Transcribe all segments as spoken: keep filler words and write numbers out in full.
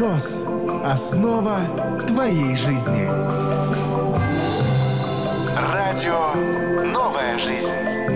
Христос – основа твоей жизни. Радио «Новая жизнь».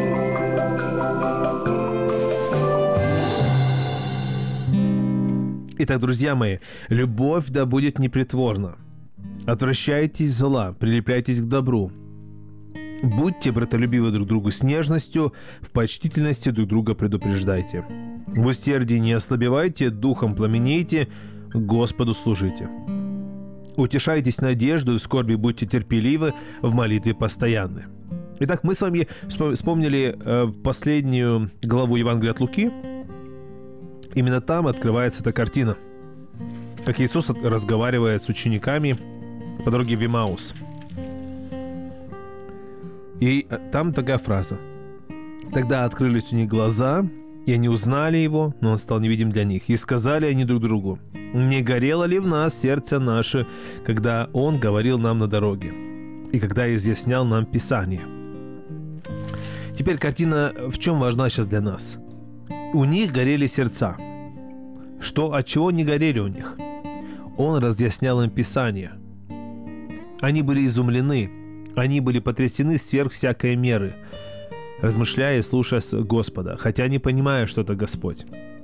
Итак, друзья мои, любовь да будет непритворна. Отвращайтесь зла, прилепляйтесь к добру. Будьте братолюбивы друг другу с нежностью, в почтительности друг друга предупреждайте. В усердии не ослабевайте, духом пламенейте, Господу служите. Утешайтесь надеждой, в скорби будьте терпеливы, в молитве постоянны. Итак, мы с вами вспомнили э, последнюю главу Евангелия от Луки. Именно там открывается эта картина, как Иисус разговаривает с учениками по дороге в Эмаус. И там такая фраза. «Тогда открылись у них глаза, и они узнали его, но он стал невидим для них. И сказали они друг другу: не горело ли в нас сердце наше, когда он говорил нам на дороге, и когда изъяснял нам Писание?» Теперь картина в чем важна сейчас для нас? У них горели сердца. Что, от чего не горели у них? Он разъяснял им Писание. Они были изумлены. Они были потрясены сверх всякой меры, размышляя и слушая Господа, хотя не понимая, что это Господь.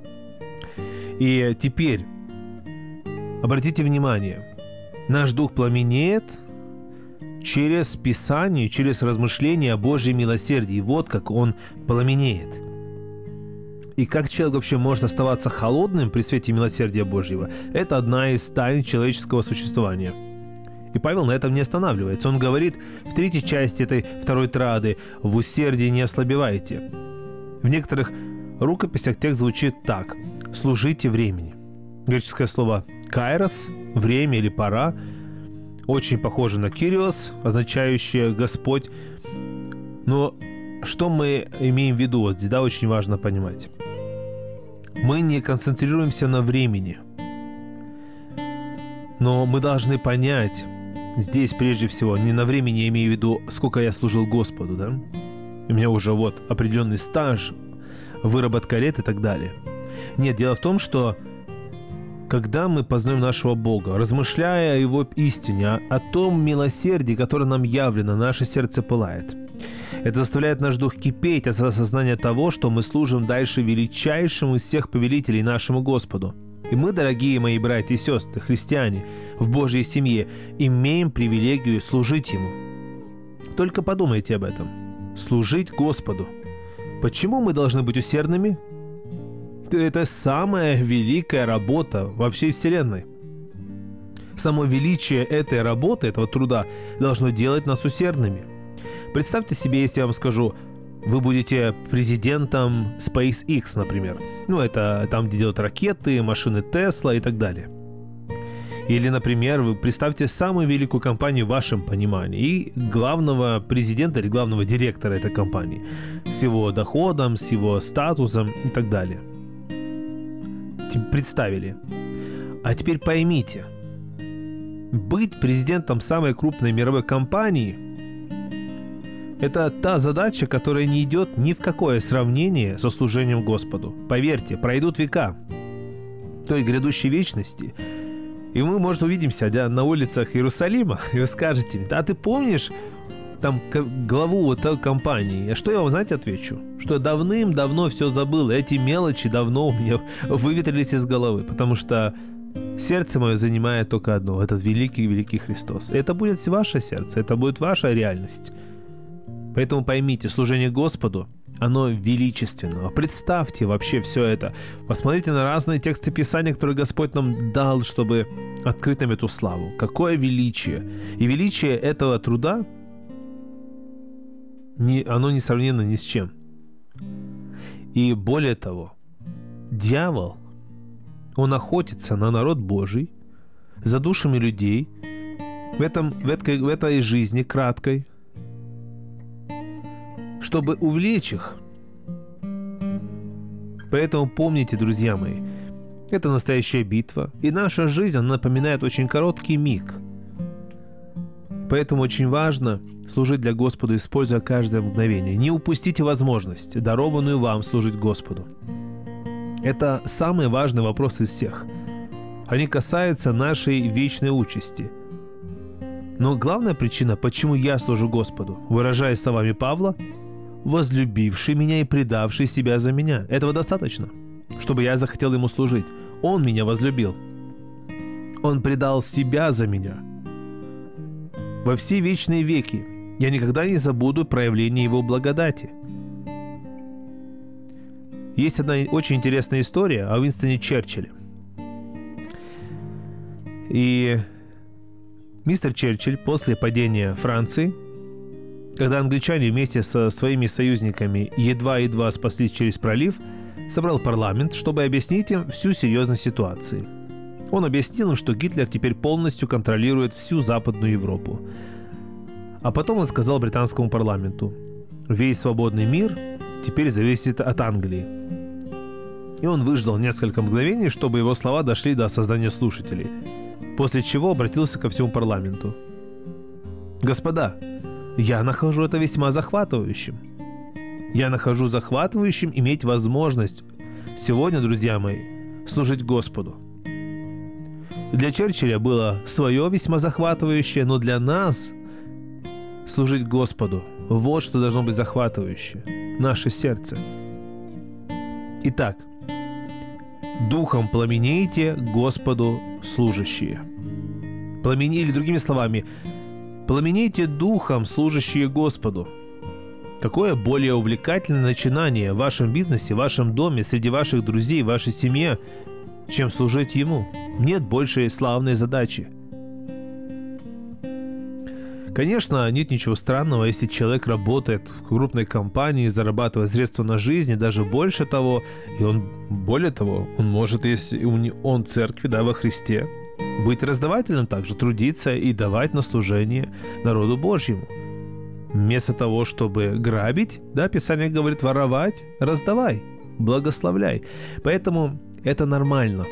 И теперь, обратите внимание, наш дух пламенеет через Писание, через размышления о Божьем милосердии. Вот как он пламенеет. И как человек вообще может оставаться холодным при свете милосердия Божьего? Это одна из тайн человеческого существования. И Павел на этом не останавливается. Он говорит в третьей части этой второй трады: «В усердии не ослабевайте». В некоторых рукописях текст звучит так: «Служите времени». Греческое слово «кайрос» – «время» или «пора», очень похоже на «кириос», означающее «Господь». Но что мы имеем в виду? Вот здесь, да, очень важно понимать. Мы не концентрируемся на времени, но мы должны понять, здесь прежде всего не на времени, я имею в виду, сколько я служил Господу, да? У меня уже вот определенный стаж, выработка лет и так далее. Нет, дело в том, что когда мы познаем нашего Бога, размышляя о Его истине, о, о том милосердии, которое нам явлено, наше сердце пылает. Это заставляет наш дух кипеть от осознания того, что мы служим дальше величайшему из всех повелителей, нашему Господу. И мы, дорогие мои братья и сестры, христиане, в Божьей семье, имеем привилегию служить Ему. Только подумайте об этом. Служить Господу. Почему мы должны быть усердными? Это самая великая работа во всей вселенной. Само величие этой работы, этого труда, должно делать нас усердными. Представьте себе, если я вам скажу: вы будете президентом SpaceX, например. Ну, это там, где делают ракеты, машины Tesla и так далее. Или, например, вы представьте самую великую компанию в вашем понимании и главного президента или главного директора этой компании с его доходом, с его статусом и так далее. Представили. А теперь поймите, быть президентом самой крупной мировой компании – это та задача, которая не идет ни в какое сравнение со служением Господу. Поверьте, пройдут века той грядущей вечности, и мы, может, увидимся, да, на улицах Иерусалима, и вы скажете: да, ты помнишь там главу вот той компании? А что я вам, знаете, отвечу? Что давным-давно все забыл, эти мелочи давно у меня выветрились из головы, потому что сердце мое занимает только одно – этот великий-великий Христос. И это будет ваше сердце, это будет ваша реальность. Поэтому поймите, служение Господу, оно величественно. Представьте вообще все это. Посмотрите на разные тексты Писания, которые Господь нам дал, чтобы открыть нам эту славу. Какое величие! И величие этого труда, не, оно несравненно ни с чем. И более того, дьявол, он охотится на народ Божий, за душами людей в, этом, в, этой, в этой жизни краткой, чтобы увлечь их. Поэтому помните, друзья мои, это настоящая битва, и наша жизнь, она напоминает очень короткий миг. Поэтому очень важно служить для Господа, используя каждое мгновение. Не упустите возможность, дарованную вам, служить Господу. Это самый важный вопрос из всех. Они касаются нашей вечной участи. Но главная причина, почему я служу Господу, выражаясь словами Павла, возлюбивший меня и предавший себя за меня. Этого достаточно, чтобы я захотел ему служить. Он меня возлюбил. Он предал себя за меня. Во все вечные веки я никогда не забуду проявление его благодати. Есть одна очень интересная история о Уинстоне Черчилле. И мистер Черчилль после падения Франции, когда англичане вместе со своими союзниками едва-едва спаслись через пролив, собрал парламент, чтобы объяснить им всю серьезность ситуации. Он объяснил им, что Гитлер теперь полностью контролирует всю Западную Европу. А потом он сказал британскому парламенту: «Весь свободный мир теперь зависит от Англии». И он выждал несколько мгновений, чтобы его слова дошли до сознания слушателей, после чего обратился ко всему парламенту: «Господа, я нахожу это весьма захватывающим. Я нахожу захватывающим иметь возможность сегодня, друзья мои, служить Господу». Для Черчилля было свое весьма захватывающее, но для нас служить Господу – вот что должно быть захватывающее – наше сердце. Итак, духом пламенейте Господу служащие. Пламени, или другими словами, пламенейте духом служащие Господу. Какое более увлекательное начинание в вашем бизнесе, в вашем доме, среди ваших друзей, в вашей семье, чем служить Ему? Нет большей славной задачи. Конечно, нет ничего странного, если человек работает в крупной компании, зарабатывает средства на жизнь, и даже больше того, и он, более того, он может, если он церкви, да, во Христе, быть раздавателем также, трудиться и давать на служение народу Божьему. Вместо того, чтобы грабить, да, Писание говорит, воровать, раздавай, благословляй. Поэтому это нормально.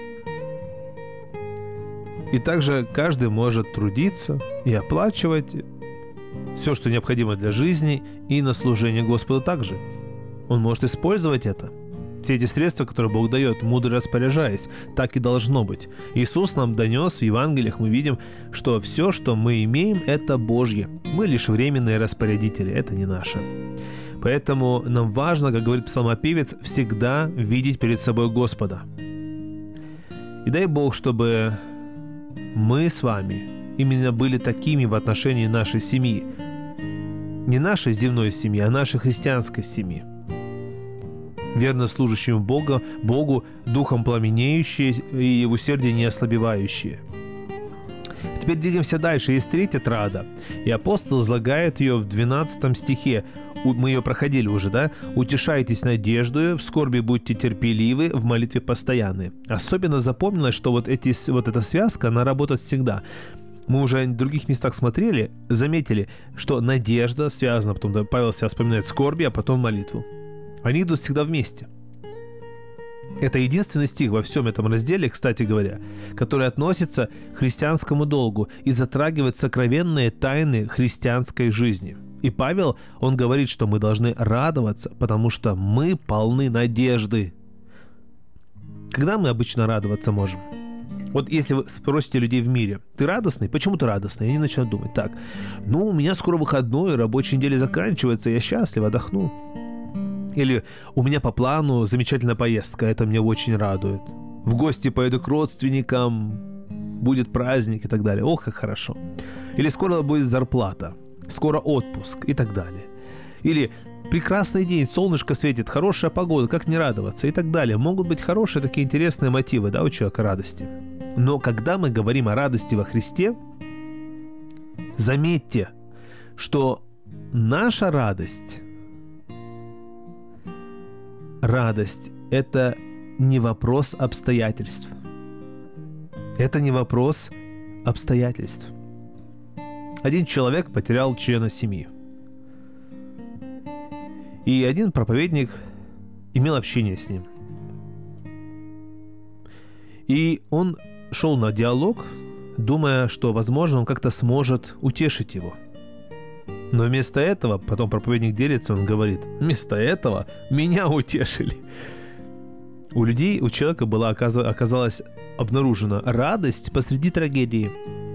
И также каждый может трудиться и оплачивать все, что необходимо для жизни, и на служение Господу также. Он может использовать это. Все эти средства, которые Бог дает, мудро распоряжаясь, так и должно быть. Иисус нам донес в Евангелиях, мы видим, что все, что мы имеем, это Божье. Мы лишь временные распорядители, это не наше. Поэтому нам важно, как говорит псалмопевец, всегда видеть перед собой Господа. И дай Бог, чтобы мы с вами именно были такими в отношении нашей семьи. Не нашей земной семьи, а нашей христианской семьи. Верно служащим Бога, Богу, духом пламенеющие и в усердии не ослабевающие. Теперь двигаемся дальше. Есть третья трада. И апостол излагает ее в двенадцатом стихе. Мы ее проходили уже, да? «Утешайтесь надеждою, в скорби будьте терпеливы, в молитве постоянны». Особенно запомнилось, что вот, эти, вот эта связка, она работает всегда. Мы уже в других местах смотрели, заметили, что надежда связана, потом да, Павел себя вспоминает скорби, а потом молитву. Они идут всегда вместе. Это единственный стих во всем этом разделе, кстати говоря, который относится к христианскому долгу и затрагивает сокровенные тайны христианской жизни. И Павел, он говорит, что мы должны радоваться, потому что мы полны надежды. Когда мы обычно радоваться можем? Вот если вы спросите людей в мире, ты радостный? Почему ты радостный? И они начинают думать, так, ну, у меня скоро выходной, рабочая неделя заканчивается, я счастлив, отдохну. Или у меня по плану замечательная поездка, это меня очень радует. В гости поеду к родственникам, будет праздник и так далее. Ох, как хорошо. Или скоро будет зарплата, скоро отпуск и так далее. Или прекрасный день, солнышко светит, хорошая погода, как не радоваться и так далее. Могут быть хорошие такие интересные мотивы, да, у человека радости. Но когда мы говорим о радости во Христе, заметьте, что наша радость, радость – это не вопрос обстоятельств. Это не вопрос обстоятельств. Один человек потерял члена семьи. И один проповедник имел общение с ним. И он шел на диалог, думая, что, возможно, он как-то сможет утешить его. Но вместо этого, потом проповедник делится, он говорит, вместо этого меня утешили. У людей, у человека была, оказалась обнаружена радость посреди трагедии.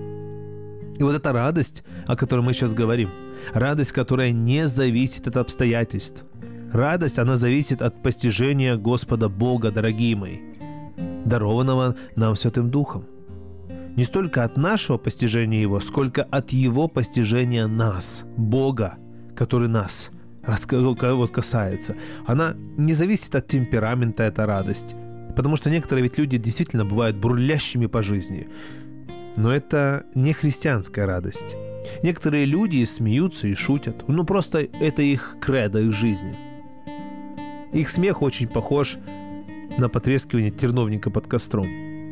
И вот эта радость, о которой мы сейчас говорим, радость, которая не зависит от обстоятельств. Радость, она зависит от постижения Господа Бога, дорогие мои, дарованного нам Святым Духом. Не столько от нашего постижения Его, сколько от Его постижения нас, Бога, который нас вот касается. Она не зависит от темперамента, эта радость. Потому что некоторые ведь люди действительно бывают бурлящими по жизни. Но это не христианская радость. Некоторые люди смеются и шутят. Ну просто это их кредо, их жизни. Их смех очень похож на потрескивание терновника под костром.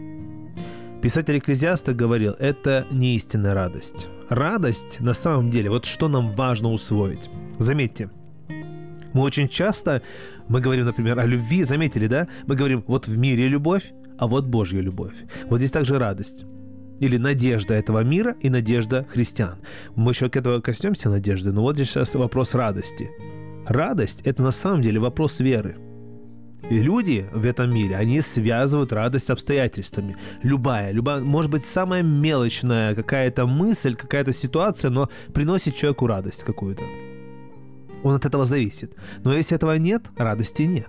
Писатель Экклезиаста говорил, это не истинная радость. Радость на самом деле, вот что нам важно усвоить. Заметьте, мы очень часто, мы говорим, например, о любви, заметили, да? Мы говорим, вот в мире любовь, а вот Божья любовь. Вот здесь также радость. Или надежда этого мира и надежда христиан. Мы еще к этому коснемся, надежды, но вот здесь сейчас вопрос радости. Радость – это на самом деле вопрос веры. И люди в этом мире, они связывают радость с обстоятельствами. Любая, любая, может быть, самая мелочная какая-то мысль, какая-то ситуация, но приносит человеку радость какую-то. Он от этого зависит. Но если этого нет, радости нет.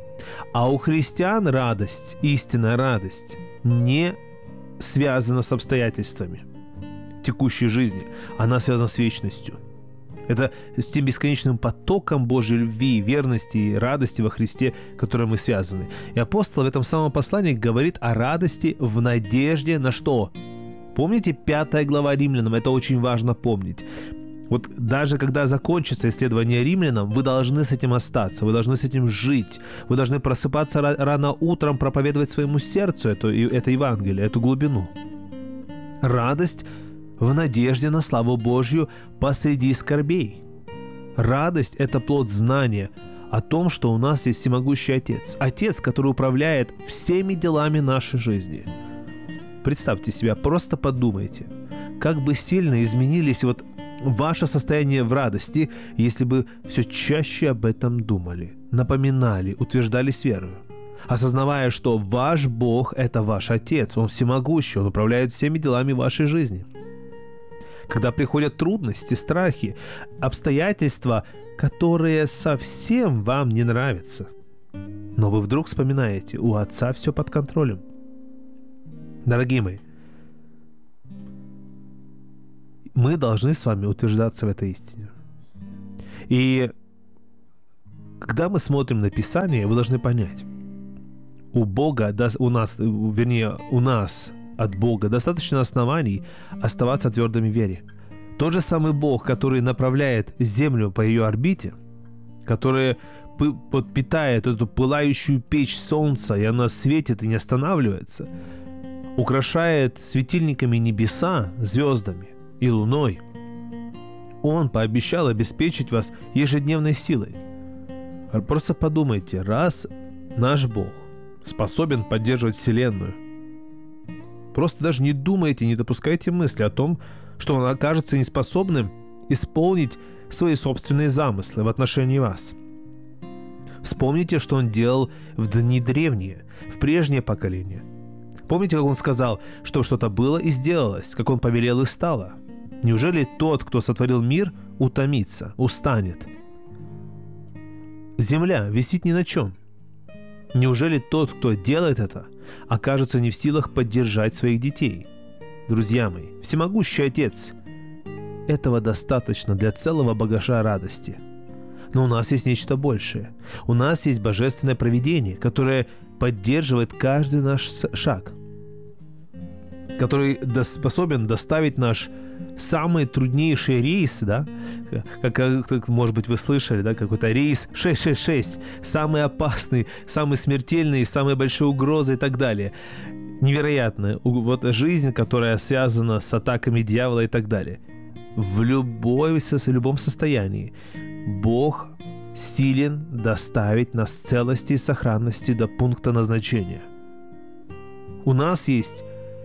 А у христиан радость, истинная радость, не связана с обстоятельствами текущей жизни. Она связана с вечностью. Это с тем бесконечным потоком Божьей любви, верности и радости во Христе, которым мы связаны. И апостол в этом самом послании говорит о радости в надежде на что? Помните пятая глава Римлянам? Это очень важно помнить. Вот даже когда закончится исследование Римлянам, вы должны с этим остаться, вы должны с этим жить, вы должны просыпаться рано утром, проповедовать своему сердцу это, это Евангелие, эту глубину. Радость в надежде на славу Божью посреди скорбей. Радость – это плод знания о том, что у нас есть всемогущий Отец. Отец, который управляет всеми делами нашей жизни. Представьте себя, просто подумайте, как бы сильно изменились вот ваше состояние в радости, если бы все чаще об этом думали, напоминали, утверждались верою. Осознавая, что ваш Бог – это ваш Отец, Он всемогущий, Он управляет всеми делами вашей жизни. Когда приходят трудности, страхи, обстоятельства, которые совсем вам не нравятся, но вы вдруг вспоминаете, у Отца все под контролем. Дорогие мои, мы должны с вами утверждаться в этой истине. И когда мы смотрим на Писание, вы должны понять, у Бога, у нас, вернее, у нас от Бога достаточно оснований оставаться твердыми в вере. Тот же самый Бог, который направляет Землю по ее орбите, который подпитает эту пылающую печь Солнца, и она светит и не останавливается, украшает светильниками небеса, звездами и луной. Он пообещал обеспечить вас ежедневной силой. Просто подумайте, раз наш Бог способен поддерживать Вселенную, просто даже не думайте, не допускайте мысли о том, что он окажется неспособным исполнить свои собственные замыслы в отношении вас. Вспомните, что он делал в дни древние, в прежнее поколение. Помните, как он сказал, что что-то было и сделалось, как он повелел и стало? Неужели тот, кто сотворил мир, утомится, устанет? Земля висит ни на чем. Неужели тот, кто делает это, окажется не в силах поддержать своих детей? Друзья мои, всемогущий Отец, этого достаточно для целого багажа радости. Но у нас есть нечто большее. У нас есть божественное провидение, которое поддерживает каждый наш шаг, который способен доставить наш самый труднейший рейс, да, как, как, может быть, вы слышали, да, какой-то рейс шесть шесть шесть, самый опасный, самый смертельный, самой большой угрозой и так далее. Невероятно. Вот жизнь, которая связана с атаками дьявола и так далее. В, любой, в любом состоянии Бог силен доставить нас в целости и сохранности до пункта назначения. У нас есть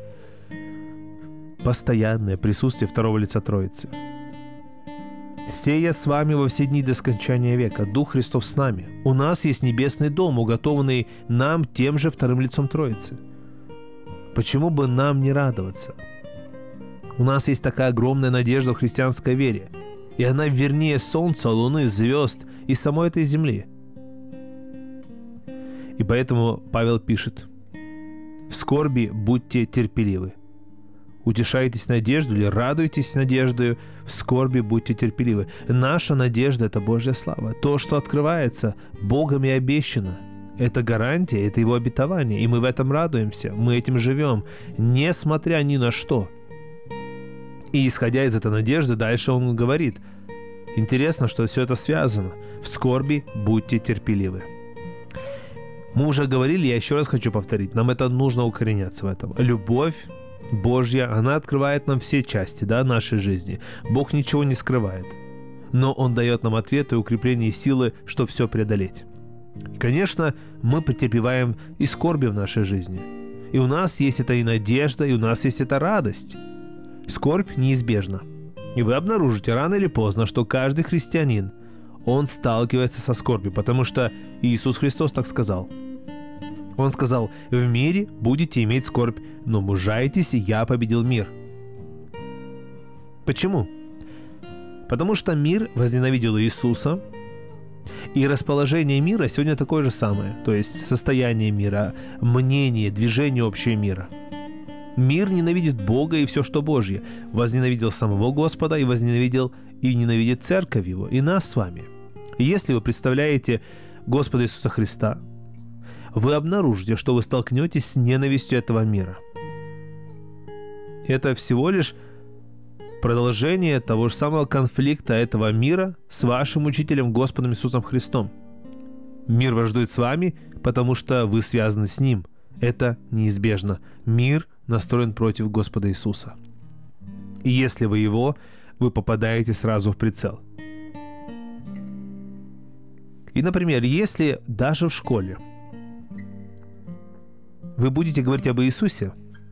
постоянное присутствие второго лица Троицы. «Сея с вами во все дни до скончания века, Дух Христов с нами». У нас есть небесный дом, уготованный нам тем же вторым лицом Троицы. Почему бы нам не радоваться? У нас есть такая огромная надежда в христианской вере, и она вернее солнца, луны, звезд и самой этой земли. И поэтому Павел пишет: «В скорби будьте терпеливы». Утешайтесь надеждой или радуйтесь надеждою, в скорби будьте терпеливы. Наша надежда – это Божья слава. То, что открывается Богом и обещано, это гарантия, это Его обетование, и мы в этом радуемся, мы этим живем, несмотря ни на что. И исходя из этой надежды, дальше он говорит: интересно, что все это связано. В скорби будьте терпеливы. Мы уже говорили, я еще раз хочу повторить, нам это нужно укореняться в этом. Любовь Божья, она открывает нам все части, да, нашей жизни. Бог ничего не скрывает. Но Он дает нам ответы, укрепление и силы, чтобы все преодолеть. И, конечно, мы претерпеваем и скорби в нашей жизни. И у нас есть это и надежда, и у нас есть эта радость. Скорбь неизбежна. И вы обнаружите рано или поздно, что каждый христианин, он сталкивается со скорбью, потому что Иисус Христос так сказал. Он сказал: «В мире будете иметь скорбь, но мужайтесь, я победил мир». Почему? Потому что мир возненавидел Иисуса, и расположение мира сегодня такое же самое, то есть состояние мира, мнение, движение общее мира. Мир ненавидит Бога и все, что Божье, возненавидел самого Господа и возненавидел и ненавидит Церковь Его, и нас с вами. И если вы представляете Господа Иисуса Христа, вы обнаружите, что вы столкнетесь с ненавистью этого мира. Это всего лишь продолжение того же самого конфликта этого мира с вашим учителем Господом Иисусом Христом. Мир враждует с вами, потому что вы связаны с Ним. Это неизбежно. Мир настроен против Господа Иисуса. И если вы Его, вы попадаете сразу в прицел. И, например, если даже в школе вы будете говорить об Иисусе,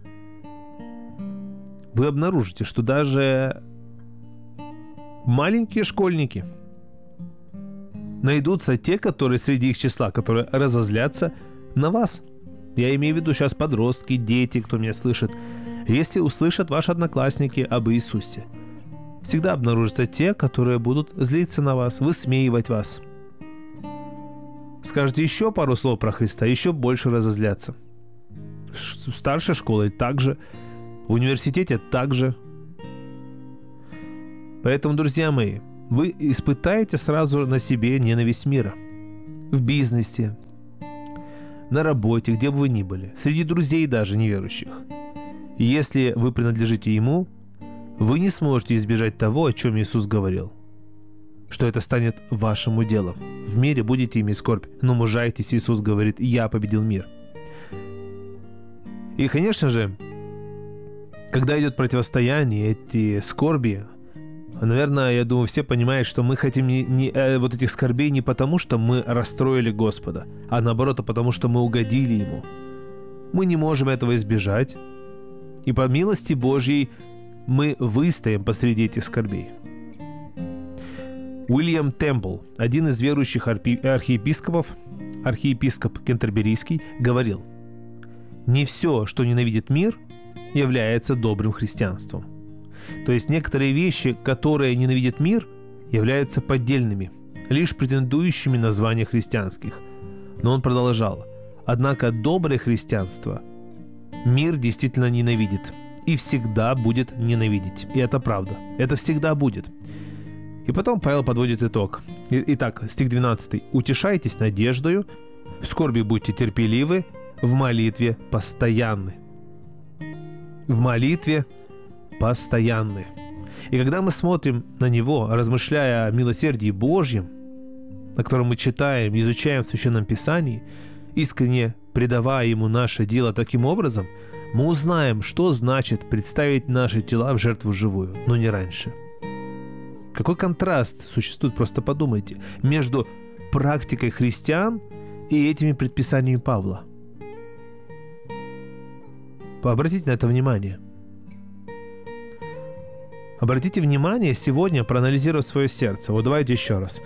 вы обнаружите, что даже маленькие школьники найдутся те, которые среди их числа, которые разозлятся на вас. Я имею в виду сейчас подростки, дети, кто меня слышит. Если услышат ваши одноклассники об Иисусе, всегда обнаружатся те, которые будут злиться на вас, высмеивать вас. Скажете еще пару слов про Христа, еще больше разозлятся. В старшей школе также, в университете также. Поэтому, друзья мои, вы испытаете сразу на себе ненависть мира. В бизнесе, на работе, где бы вы ни были, среди друзей даже неверующих. И если вы принадлежите Ему, вы не сможете избежать того, о чем Иисус говорил, что это станет вашим уделом. В мире будете иметь скорбь, но мужайтесь, Иисус говорит: «Я победил мир». И, конечно же, когда идет противостояние, эти скорби, наверное, я думаю, все понимают, что мы хотим не, не, э, вот этих скорбей не потому, что мы расстроили Господа, а наоборот, а потому что мы угодили Ему. Мы не можем этого избежать, и по милости Божьей мы выстоим посреди этих скорбей. Уильям Темпл, один из верующих архиепископов, архиепископ Кентерберийский, говорил: «Не все, что ненавидит мир, является добрым христианством». То есть некоторые вещи, которые ненавидит мир, являются поддельными, лишь претендующими на звания христианских. Но он продолжал: «Однако доброе христианство мир действительно ненавидит и всегда будет ненавидеть». И это правда. Это всегда будет. И потом Павел подводит итог. Итак, стих двенадцатый. «Утешайтесь надеждою, в скорби будьте терпеливы, в молитве постоянны». В молитве постоянны. И когда мы смотрим на Него, размышляя о милосердии Божьем, о котором мы читаем, изучаем в Священном Писании, искренне предавая Ему наше дело таким образом, мы узнаем, что значит представить наши тела в жертву живую, но не раньше. Какой контраст существует, просто подумайте, между практикой христиан и этими предписаниями Павла. Обратите на это внимание. Обратите внимание сегодня, проанализировав свое сердце. Вот давайте еще раз.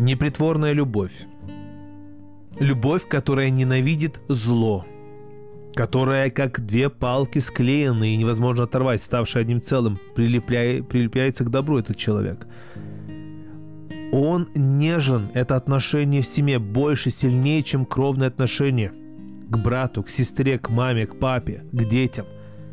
Непритворная любовь. Любовь, которая ненавидит зло. которая, как две палки склеенные и невозможно оторвать, ставшие одним целым, прилепляя, прилепляется к добру этот человек. Он нежен, это отношение в семье больше, сильнее, чем кровные отношения к брату, к сестре, к маме, к папе, к детям.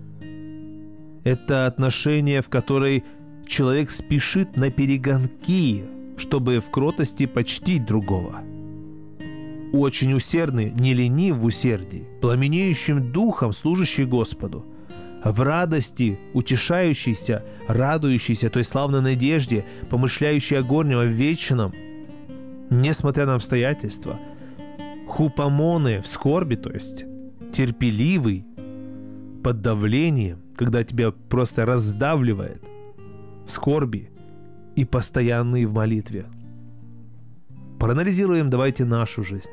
Это отношение, в которой человек спешит на перегонки, чтобы в кротости почтить другого. Очень усердный, не ленив в усердии, пламенеющим духом, служащий Господу, в радости, утешающийся, радующийся той славной надежде, помышляющий о горнем, о вечном, несмотря на обстоятельства, хупомоны в скорби, то есть терпеливый, под давлением, когда тебя просто раздавливает, в скорби и постоянный в молитве. Проанализируем давайте нашу жизнь.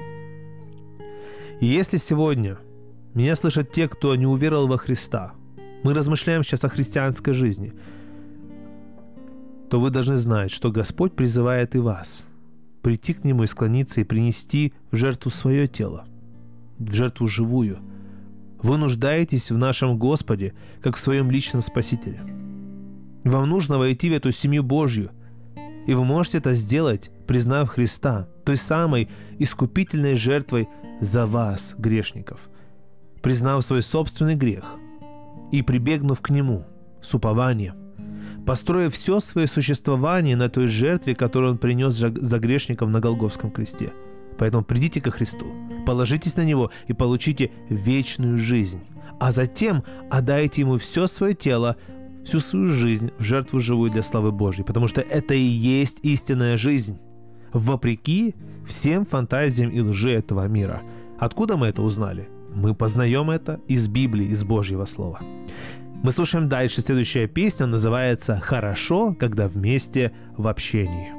И если сегодня меня слышат те, кто не уверовал во Христа, мы размышляем сейчас о христианской жизни, то вы должны знать, что Господь призывает и вас прийти к Нему и склониться и принести в жертву свое тело, в жертву живую. Вы нуждаетесь в нашем Господе, как в своем личном Спасителе. Вам нужно войти в эту семью Божью, и вы можете это сделать, признав Христа той самой искупительной жертвой за вас, грешников, признав свой собственный грех и прибегнув к Нему с упованием, построив все свое существование на той жертве, которую Он принес за грешников на Голгофском кресте. Поэтому придите ко Христу, положитесь на Него и получите вечную жизнь, а затем отдайте Ему все свое тело, всю свою жизнь в жертву живую для славы Божьей, потому что это и есть истинная жизнь, вопреки всем фантазиям и лжи этого мира. Откуда мы это узнали? Мы познаем это из Библии, из Божьего Слова. Мы слушаем дальше. Следующая песня называется «Хорошо, когда вместе в общении».